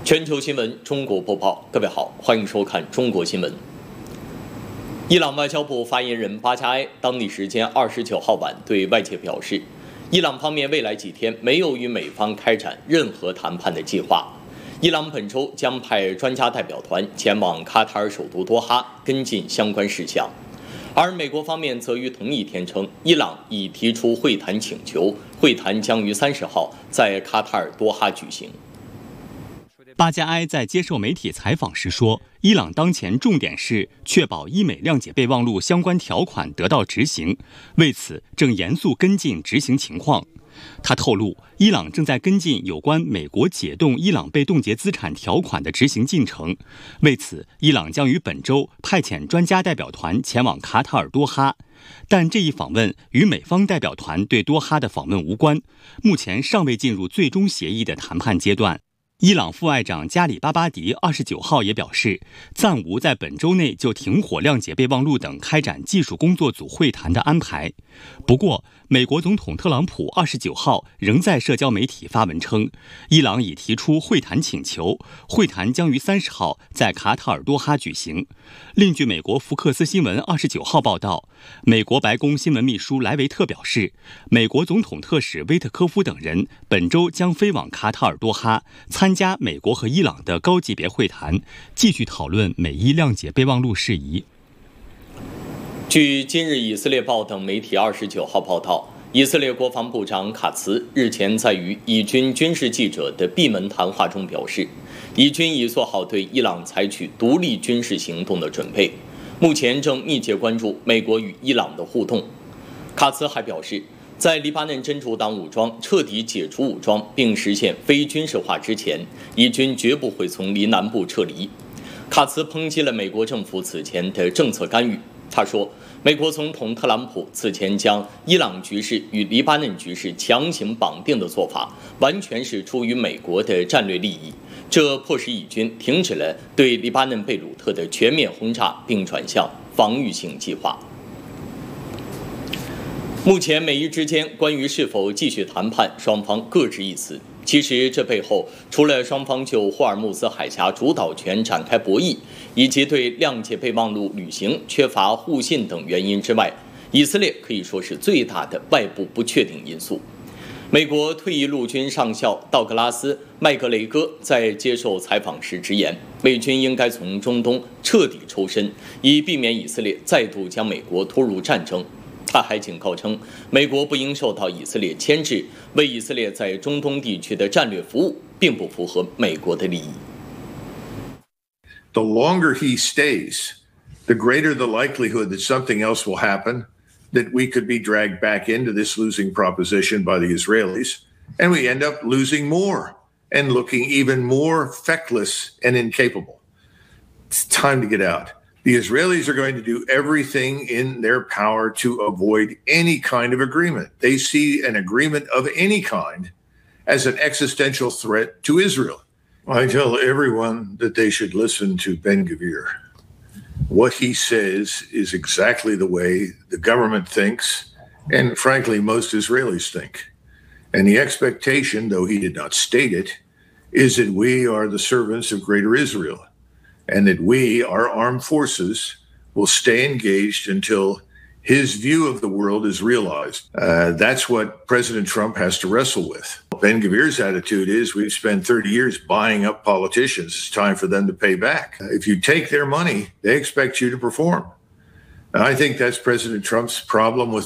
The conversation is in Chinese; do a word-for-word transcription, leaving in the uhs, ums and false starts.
全球新闻中国播报，各位好，欢迎收看中国新闻。伊朗外交部发言人巴加埃当地时间二十九号晚对外界表示，伊朗方面未来几天没有与美方开展任何谈判的计划。伊朗本周将派专家代表团前往卡塔尔首都多哈跟进相关事项。而美国方面则于同一天称，伊朗已提出会谈请求，会谈将于三十号在卡塔尔多哈举行。 巴加埃在接受媒体采访时说，伊朗当前重点是确保伊美谅解备忘录相关条款得到执行，为此正严肃跟进执行情况。他透露，伊朗正在跟进有关美国解冻伊朗被冻结资产条款的执行进程，为此，伊朗将于本周派遣专家代表团前往卡塔尔多哈，但这一访问与美方代表团对多哈的访问无关，目前尚未进入最终协议的谈判阶段。伊朗副外长加里巴巴迪二十九号也表示，暂无在本周内就停火谅解备忘录等开展技术工作组会谈的安排。不过，美国总统特朗普二十九号仍在社交媒体发文称，伊朗已提出会谈请求，会谈将于三十号在卡塔尔多哈举行。另据美国福克斯新闻二十九号报道，美国白宫新闻秘书莱维特表示，美国总统特使威特科夫等人本周将飞往卡塔尔多哈参加美国和伊朗的高级别会谈，继续讨论美伊谅解备忘录事宜。 据今日以色列报等媒体二十九号报道，以色列国防部长卡茨日前在与以军军事记者的闭门谈话中表示，以军已做好对伊朗采取独立军事行动的准备，目前正密切关注美国与伊朗的互动。卡茨还表示，在黎巴嫩真主党武装彻底解除武装并实现非军事化之前，以军绝不会从黎南部撤离。卡茨抨击了美国政府此前的政策干预。他说，美国总统特朗普此前将伊朗局势与黎巴嫩局势强行绑定的做法，完全是出于美国的战略利益，这迫使以军停止了对黎巴嫩贝鲁特的全面轰炸，并转向防御性计划。目前美伊之间关于是否继续谈判，双方各执一词。其实这背后，除了双方就霍尔木兹海峡主导权展开博弈，以及对谅解备忘录履行缺乏互信等原因之外，以色列可以说是最大的外部不确定因素。美国退役陆军上校道格拉斯·麦格雷戈在接受采访时直言，美军应该从中东彻底抽身，以避免以色列再度将美国拖入战争。他还警告称，美国不应受到以色列牵制，为以色列在中东地区的战略服务，并不符合美国的利益。 The longer he stays, the greater the likelihood that something else will happen, that we could be dragged back into this losing proposition by the Israelis, and we end up losing more and looking even more feckless and incapable. It's time to get out.The Israelis are going to do everything in their power to avoid any kind of agreement. They see an agreement of any kind as an existential threat to Israel. I tell everyone that they should listen to Ben-Gvir. What he says is exactly the way the government thinks, and frankly, most Israelis think. And the expectation, though he did not state it, is that we are the servants of Greater Israel.And that we, our armed forces, will stay engaged until his view of the world is realized. Uh, that's what President Trump has to wrestle with. Ben-Gvir's attitude is we've spent thirty years buying up politicians. It's time for them to pay back. If you take their money, they expect you to perform. And I think that's President Trump's problem with